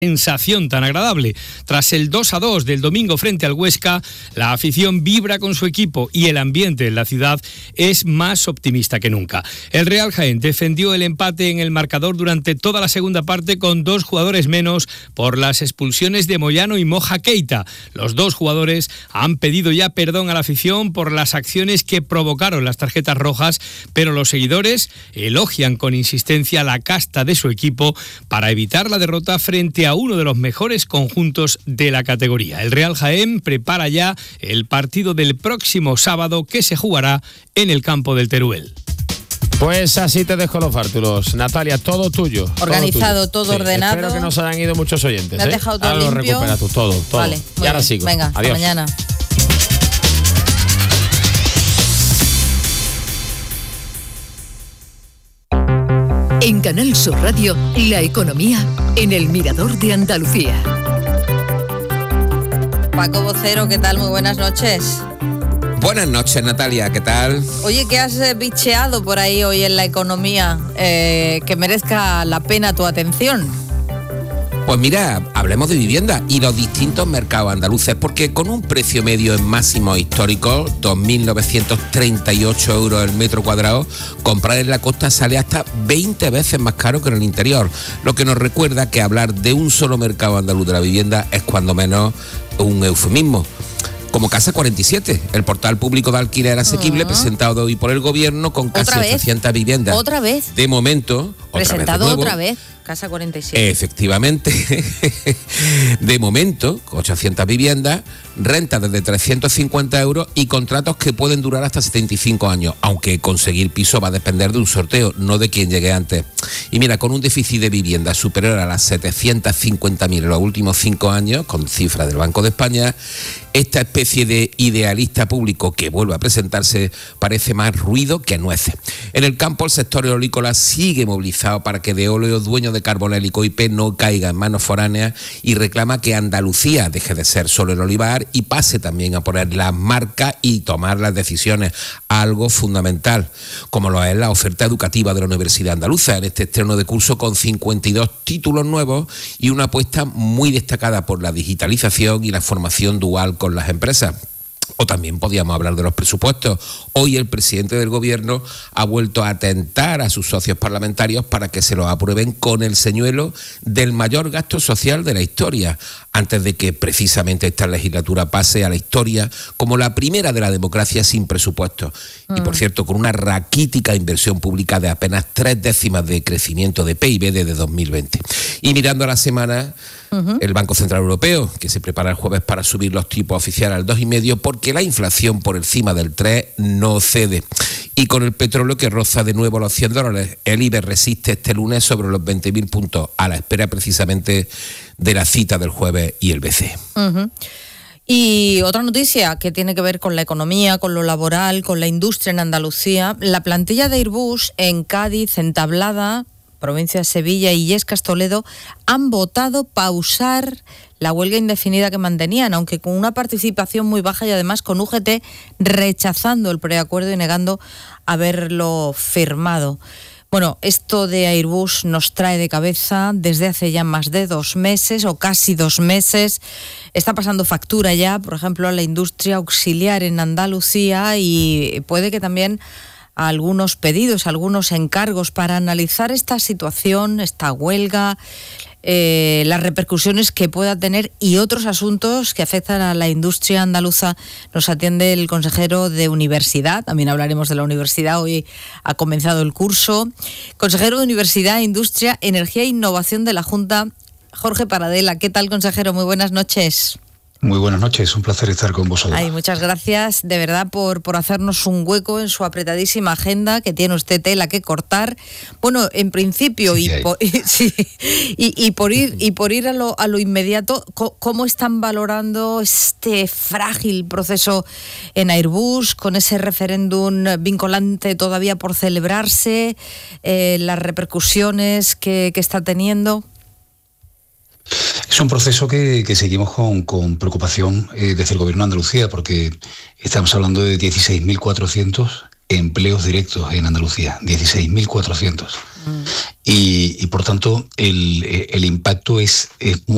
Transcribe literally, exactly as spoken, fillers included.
sensación tan agradable. Tras el dos a dos del domingo frente al Huesca, la afición vibra con su equipo y el ambiente en la ciudad es más optimista que nunca. El Real Jaén defendió el empate en el marcador durante toda la segunda parte con dos jugadores menos por las expulsiones de Moyano y Moja Keita. Los dos jugadores han pedido ya perdón a la afición por las acciones que provocaron las tarjetas rojas, pero los seguidores elogian con insistencia la casta de su equipo para evitar la derrota frente a a uno de los mejores conjuntos de la categoría. El Real Jaén prepara ya el partido del próximo sábado que se jugará en el campo del Teruel. Pues así te dejo los bártulos, Natalia, todo tuyo. Organizado, todo, todo sí, ordenado. Espero que no se hayan ido muchos oyentes. ¿Me has ¿eh? dejado todo Ahora limpio? lo recupera tú, todo, todo. Vale, y ahora bien. sigo. Venga, hasta Adiós. mañana. En Canal Sur Radio, la economía en el Mirador de Andalucía. Paco Vocero, ¿qué tal? Muy buenas noches. Buenas noches, Natalia, ¿qué tal? Oye, ¿qué has eh, bicheado por ahí hoy en la economía eh, que merezca la pena tu atención? Pues mira, hablemos de vivienda y los distintos mercados andaluces, porque con un precio medio en máximo histórico, dos mil novecientos treinta y ocho euros el metro cuadrado, comprar en la costa sale hasta veinte veces más caro que en el interior, lo que nos recuerda que hablar de un solo mercado andaluz de la vivienda es cuando menos un eufemismo. Como Casa cuarenta y siete, el portal público de alquiler asequible, uh-huh. presentado hoy por el gobierno con casi ochocientas viviendas. ¿Otra vez? De momento, presentado otra vez. otra vez. Casa cuarenta y siete. Efectivamente, de momento, ochocientas viviendas, renta desde trescientos cincuenta euros y contratos que pueden durar hasta setenta y cinco años, aunque conseguir piso va a depender de un sorteo, no de quien llegue antes. Y mira, con un déficit de vivienda superior a las setecientas cincuenta mil en los últimos cinco años, con cifras del Banco de España, esta especie de idealista público que vuelve a presentarse parece más ruido que nueces. En el campo, el sector eolícola sigue movilizado para que Veolia, dueño de Carbonélico I P, no caiga en manos foráneas y reclama que Andalucía deje de ser solo el olivar y pase también a poner las marcas y tomar las decisiones, algo fundamental, como lo es la oferta educativa de la Universidad Andaluza en este estreno de curso con cincuenta y dos títulos nuevos y una apuesta muy destacada por la digitalización y la formación dual con las empresas. O también podíamos hablar de los presupuestos. Hoy el presidente del gobierno ha vuelto a tentar a sus socios parlamentarios para que se los aprueben con el señuelo del mayor gasto social de la historia, antes de que precisamente esta legislatura pase a la historia como la primera de la democracia sin presupuesto. Mm. Y por cierto, con una raquítica inversión pública de apenas tres décimas de crecimiento de P I B desde dos mil veinte. Y mirando a la semana, uh-huh. el Banco Central Europeo, que se prepara el jueves para subir los tipos oficiales al dos coma cinco, porque la inflación por encima del tres no cede. Y con el petróleo que roza de nuevo los cien dólares, el IBEX resiste este lunes sobre los veinte mil puntos, a la espera precisamente de la cita del jueves y el B C E. Uh-huh. Y otra noticia que tiene que ver con la economía, con lo laboral, con la industria en Andalucía. La plantilla de Airbus en Cádiz, en Tablada, provincia de Sevilla y Illescas, Toledo, han votado pausar la huelga indefinida que mantenían, aunque con una participación muy baja y además con U G T rechazando el preacuerdo y negando haberlo firmado. Bueno, esto de Airbus nos trae de cabeza desde hace ya más de dos meses o casi dos meses. Está pasando factura ya, por ejemplo, a la industria auxiliar en Andalucía y puede que también a algunos pedidos, algunos encargos para analizar esta situación, esta huelga, eh, las repercusiones que pueda tener y otros asuntos que afectan a la industria andaluza. Nos atiende el consejero de Universidad, también hablaremos de la universidad, hoy ha comenzado el curso. Consejero de Universidad, Industria, Energía e Innovación de la Junta, Jorge Paradela. ¿Qué tal, consejero? Muy buenas noches. Muy buenas noches, un placer estar con vosotros. Ay, muchas gracias de verdad por, por hacernos un hueco en su apretadísima agenda, que tiene usted tela que cortar. Bueno, en principio, sí, y, por, y, sí, y, y por ir y por ir a lo, a lo inmediato, ¿cómo están valorando este frágil proceso en Airbus, con ese referéndum vinculante todavía por celebrarse, eh, las repercusiones que, que está teniendo? Es un proceso que, que seguimos con, con preocupación eh, desde el Gobierno de Andalucía, porque estamos hablando de dieciséis mil cuatrocientos empleos directos en Andalucía, dieciséis mil cuatrocientos. Mm. Y, y por tanto el, el impacto es, es muy